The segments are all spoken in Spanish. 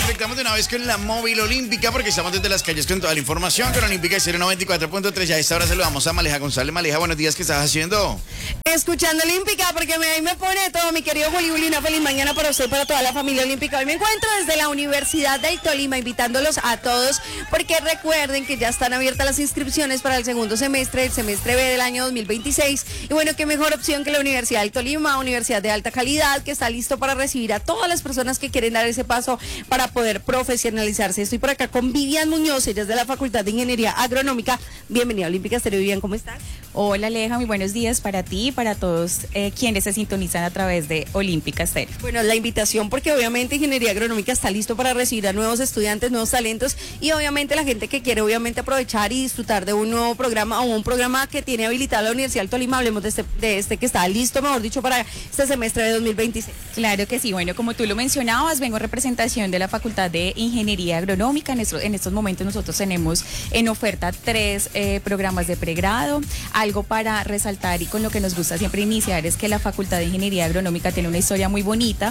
conectamos de una vez con la móvil olímpica porque estamos desde las calles con toda la información con Olímpica Estéreo 94.3. Ya a esta hora saludamos a Maleja González. Maleja, buenos días, ¿qué estás haciendo? Escuchando Olímpica porque ahí me pone todo, mi querido Juli. Una feliz mañana para usted y para toda la familia olímpica. Hoy me encuentro desde la Universidad del Tolima invitándolos a todos porque recuerden que ya están abiertas las inscripciones para el segundo semestre, el semestre B del año 2026. Y bueno, qué mejor opción que la Universidad del Tolima, universidad de alta calidad que está listo para recibir a todas las personas que quieren dar ese paso para poder profesionalizarse. Estoy por acá con Vivian Muñoz, ella es de la Facultad de Ingeniería Agronómica. Bienvenida a Olímpica Estéreo. Vivian, ¿cómo estás? Hola Aleja, muy buenos días para ti y para todos quienes se sintonizan a través de Olímpica Estéreo. Bueno, la invitación porque obviamente Ingeniería Agronómica está listo para recibir a nuevos estudiantes, nuevos talentos y obviamente la gente que quiere obviamente aprovechar y disfrutar de un nuevo programa o un programa que tiene habilitado la Universidad del Tolima. Hablemos de este que está listo, mejor dicho, para este semestre de 2026. Claro que sí, bueno, como tú lo mencionabas, vengo en representación de la Facultad de Ingeniería Agronómica. En estos momentos nosotros tenemos en oferta 3 programas de pregrado. Algo para resaltar y con lo que nos gusta siempre iniciar es que la Facultad de Ingeniería Agronómica tiene una historia muy bonita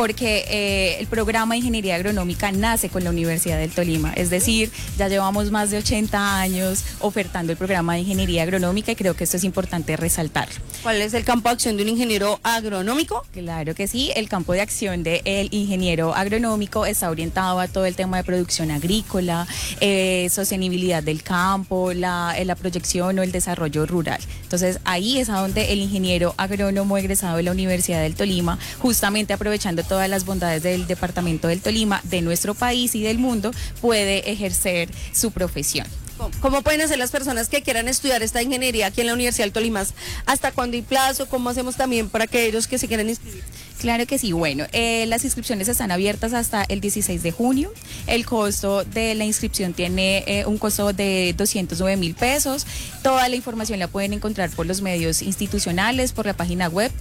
porque el programa de Ingeniería Agronómica nace con la Universidad del Tolima, es decir, ya llevamos más de 80 años ofertando el programa de Ingeniería Agronómica y creo que esto es importante resaltarlo. ¿Cuál es el campo de acción de un ingeniero agronómico? Claro que sí, el campo de acción del ingeniero agronómico está orientado a todo el tema de producción agrícola, sostenibilidad del campo, la proyección o el desarrollo rural. Entonces ahí es a donde el ingeniero agrónomo egresado de la Universidad del Tolima, justamente aprovechando todas las bondades del departamento del Tolima, de nuestro país y del mundo, puede ejercer su profesión. ¿Cómo pueden hacer las personas que quieran estudiar esta ingeniería aquí en la Universidad del Tolima? ¿Hasta cuándo hay plazo? ¿Cómo hacemos también para aquellos que se quieran inscribir? Claro que sí, bueno, las inscripciones están abiertas hasta el 16 de junio. El costo de la inscripción tiene un costo de 209.000 pesos. Toda la información la pueden encontrar por los medios institucionales, por la página web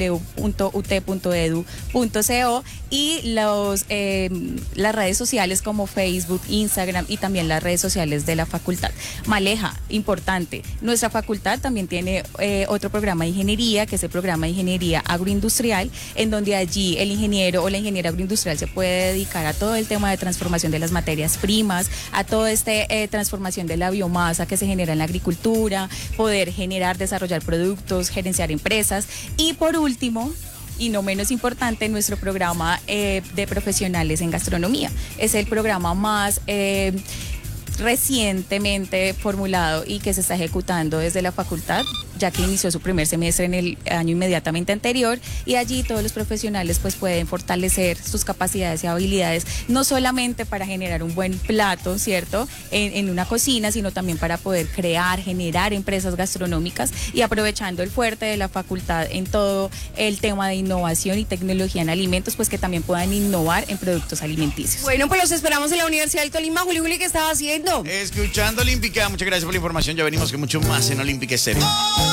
www.ut.edu.co y las redes sociales como Facebook, Instagram y también las redes sociales de la facultad. Maleja, importante, nuestra facultad también tiene otro programa de ingeniería, que es el programa de ingeniería agroindustrial, en donde allí el ingeniero o la ingeniera agroindustrial se puede dedicar a todo el tema de transformación de las materias primas, a toda esta transformación de la biomasa que se genera en la agricultura, poder generar, desarrollar productos, gerenciar empresas y por último, y no menos importante, nuestro programa de profesionales en gastronomía. Es el programa más recientemente formulado y que se está ejecutando desde la facultad, ya que inició su primer semestre en el año inmediatamente anterior y allí todos los profesionales pues pueden fortalecer sus capacidades y habilidades, no solamente para generar un buen plato, ¿cierto?, en una cocina, sino también para poder generar empresas gastronómicas y aprovechando el fuerte de la facultad en todo el tema de innovación y tecnología en alimentos, pues que también puedan innovar en productos alimenticios. Bueno, pues los esperamos en la Universidad del Tolima. Juli, ¿qué estaba haciendo? Escuchando Olímpica, muchas gracias por la información. Ya venimos con mucho más en Olímpica Estéreo.